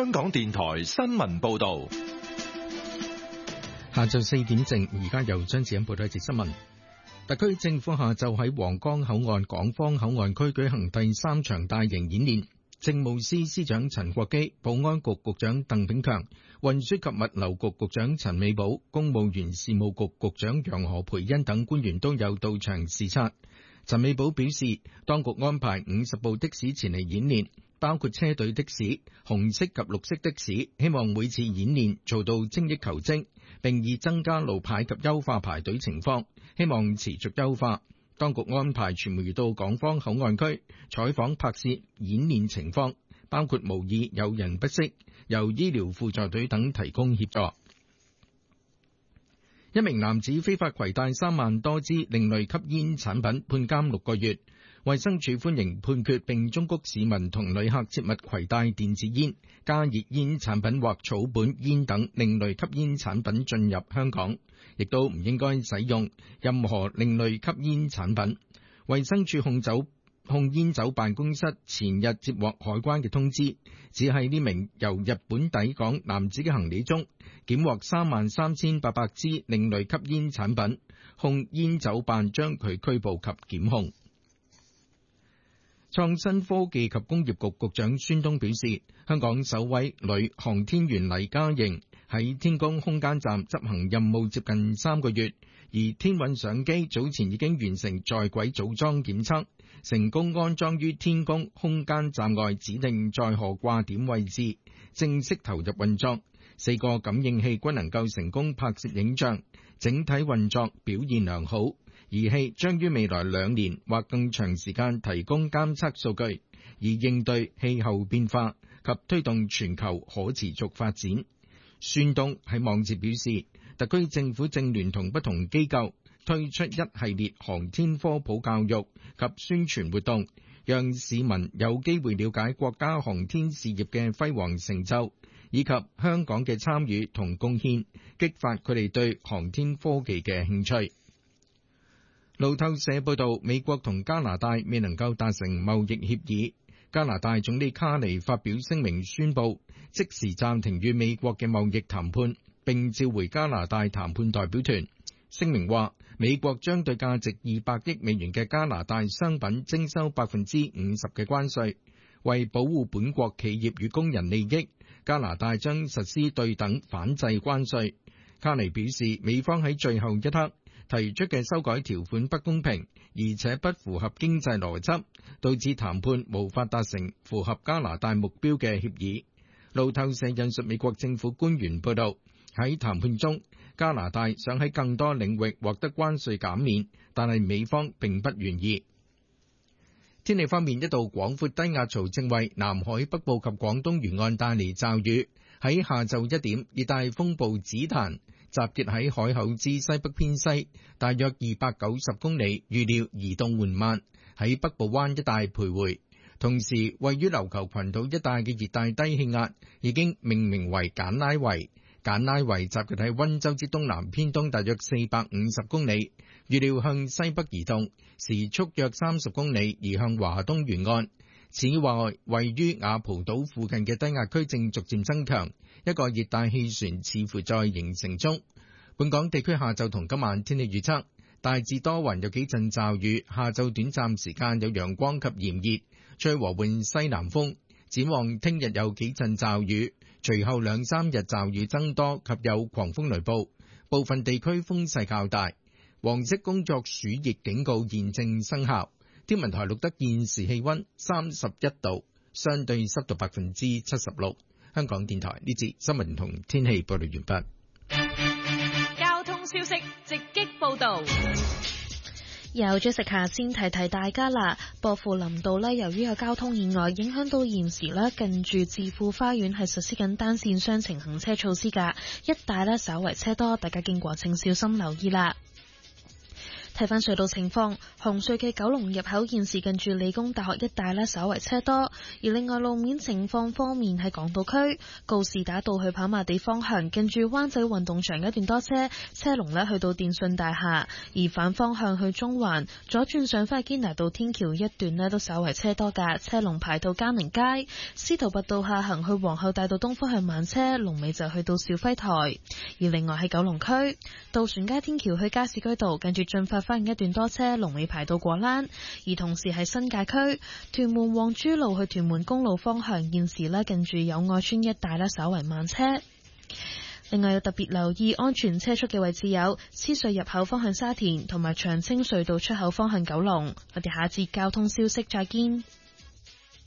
香港電台新聞報道。 下晝4點正，而家由張子欣報道一節新聞。特區政府下晝喺皇崗口岸港方口岸區舉行第3場大型演練。政務司司長陳國基、保安局局長鄧炳強、運輸及物流局局長陳美寶、公務員事務局局長楊何蓓茵等官員都有到場視察。陳美寶表示，當局安排50部的士前嚟演練，包括車隊的士、紅色及綠色的士，希望每次演練做到精益求精，並以增加路牌及優化排隊情況，希望持續優化。當局安排傳媒到港方口岸區採訪拍攝演練情況，包括模擬有人不適，由醫療輔助隊等提供協助。一名男子非法攜帶3萬多支另類吸煙產品，判監6個月。衛生署歡迎判決，並忠告市民同旅客切勿攜帶電子煙、加熱煙產品或草本煙等另類吸煙產品進入香港，亦都唔應該使用任何另類吸煙產品。衛生署控煙酒辦公室前日接獲海關嘅通知，只係呢名由日本抵港男子嘅行李中檢獲33800支另類吸煙產品，控煙酒辦將佢拘捕及檢控。創新科技及工業局局長孫東表示，香港首位女航天員黎嘉瑩喺天宮空間站執行任務接近3個月，而天韻相機早前已經完成在軌組裝檢測，成功安裝於天宮空間站外指定載荷掛點位置，正式投入運作。4個感應器均能夠成功拍攝影像，整體運作表現良好。儀器將於未來2年或更長時間提供監測數據，以應對氣候變化及推動全球可持續發展。孫東喺網誌表示，特區政府正聯同不同機構推出一系列航天科普教育及宣傳活動，讓市民有機會了解國家航天事業嘅輝煌成就，以及香港嘅參與同貢獻，激發佢哋對航天科技嘅興趣。路透社報道，美國同加拿大未能夠達成貿易協議。加拿大總理卡尼發表聲明宣布，即時暫停與美國嘅貿易談判，並召回加拿大談判代表團。聲明話，美國將對價值200億美元嘅加拿大商品徵收50%嘅關稅，為保護本國企業與工人利益，加拿大將實施對等反制關稅。卡尼表示，美方喺最後一刻提出嘅修改條款不公平，而且不符合經濟邏輯，導致談判無法達成符合加拿大目標嘅協議。路透社引述美國政府官員報道，喺談判中，加拿大想喺更多領域獲得關稅減免，但係美方並不願意。天氣方面，一道廣闊低壓槽正為南海北部及廣東沿岸帶嚟驟雨。喺下晝1點，熱帶風暴子彈集結喺海口之西北偏西，大約290公里，預料移動緩慢，喺北部灣一帶徘徊。同時，位於琉球群島一帶嘅熱帶低氣壓已經命名為簡拉維。簡拉維集結喺溫州之東南偏東大約450公里，預料向西北移動，時速約30公里，移向華東沿岸。此外，位於雅蒲島附近嘅低壓區正逐漸增強，一個熱帶氣旋似乎在形成中。本港地區下晝同今晚天氣預測，大致多雲，有幾陣驟雨，下晝短暫時間有陽光及炎熱，吹和緩西南風。展望聽日有幾陣驟雨，隨後2-3日驟雨增多及有狂風雷暴，部分地區風勢較大。黃色工作暑熱警告現正生效。天文台錄得現時氣溫31度，相對濕度76%。香港電台呢節新聞同天氣報道完畢。 交通消息直擊報道。 有Jessica先提提大家啦，薄扶林道呢，由於有交通意外，影響到現時呢近住置富花園係實施緊單線雙程行車措施㗎，一帶呢稍為車多，大家經過請小心留意啦。 睇返隧道情況，紅隧嘅九龍入口現時近住理工大學一帶呢，稍為車多。而另外路面情況方面，喺港島區告士打道去跑馬地方向，近住灣仔運動場一段多車，車龍呢去到電訊大廈。而反方向去中環左轉上返堅拿道天橋一段呢，都稍為車多㗎，車龍排到嘉明街。司徒拔道下行去皇后大道東方向慢車，龍尾就去到肇輝台。而另外喺九龍區渡船街天橋去加士居道，近住進發花園一段多車，龍尾排到果欄。而同時喺新界區屯門皇珠路去屯門公路方向，現時呢近住友愛邨一帶呢，稍為慢車。另外要特別留意安全車速嘅位置有獅隧入口方向沙田同埋長青隧道出口方向九龍。我哋下節交通消息再見。